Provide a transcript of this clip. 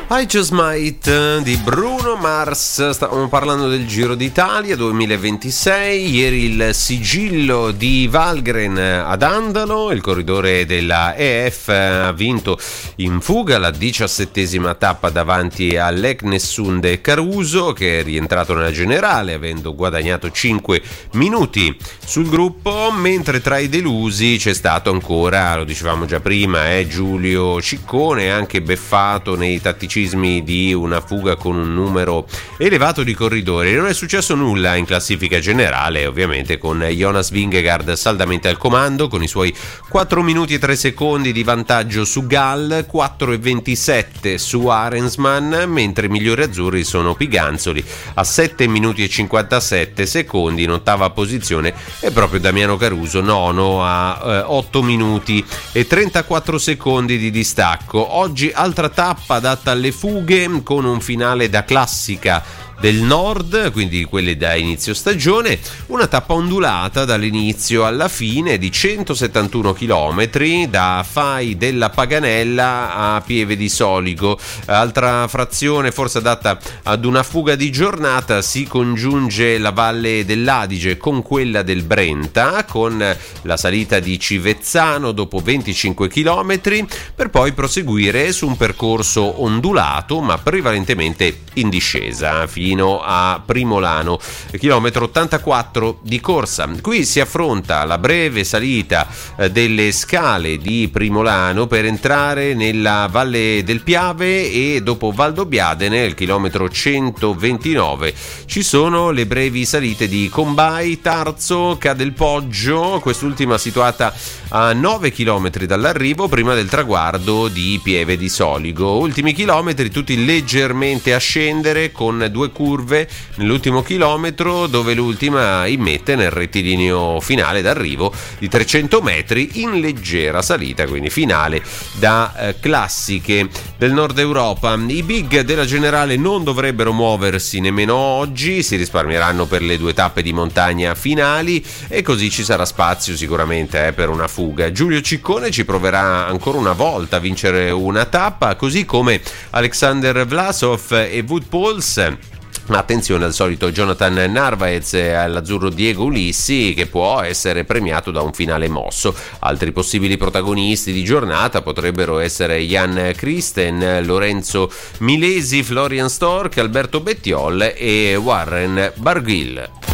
I Just Might di Bruno Mars. Stavamo parlando del Giro d'Italia 2026. Ieri il sigillo di Valgren ad Andalo, il corridore della EF ha vinto in fuga la 17ª tappa davanti all'Eknessunde Caruso, che è rientrato nella generale avendo guadagnato 5 minuti sul gruppo, mentre tra i delusi c'è stato ancora, lo dicevamo già prima, Giulio Ciccone, anche beffato nei tatticismi di una fuga con un numero elevato di corridori. Non è successo nulla in classifica generale, ovviamente, con Jonas Vingegaard saldamente al comando con i suoi 4 minuti e 3 secondi di vantaggio su Gall, 4,27 su Arensman, mentre i migliori azzurri sono Piganzoli a 7 minuti e 57 secondi in ottava posizione, e proprio Damiano Caruso nono a 8 minuti e 34 secondi di distacco. Oggi altra tappa data alle fughe con un finale da classica del nord, quindi quelle da inizio stagione, una tappa ondulata dall'inizio alla fine di 171 km da Fai della Paganella a Pieve di Soligo. Altra frazione forse adatta ad una fuga di giornata, si congiunge la Valle dell'Adige con quella del Brenta, con la salita di Civezzano dopo 25 km, per poi proseguire su un percorso ondulato ma prevalentemente in discesa fino a Primolano, chilometro 84 di corsa. Qui si affronta la breve salita delle scale di Primolano per entrare nella Valle del Piave, e dopo Valdobbiadene, il chilometro 129, ci sono le brevi salite di Combai, Tarzo, Cadelpoggio, quest'ultima situata a 9 km dall'arrivo prima del traguardo di Pieve di Soligo. Ultimi chilometri tutti leggermente a scendere, con due curve nell'ultimo chilometro, dove l'ultima immette nel rettilineo finale d'arrivo di 300 metri in leggera salita, quindi finale da classiche del nord Europa. I big della generale non dovrebbero muoversi nemmeno oggi, si risparmieranno per le due tappe di montagna finali, e così ci sarà spazio sicuramente per una fuga. Giulio Ciccone ci proverà ancora una volta a vincere una tappa, così come Alexander Vlasov e Wout Poels. Ma attenzione al solito Jonathan Narvaez e all'azzurro Diego Ulissi, che può essere premiato da un finale mosso. Altri possibili protagonisti di giornata potrebbero essere Jan Christen, Lorenzo Milesi, Florian Stork, Alberto Bettiol e Warren Barguil.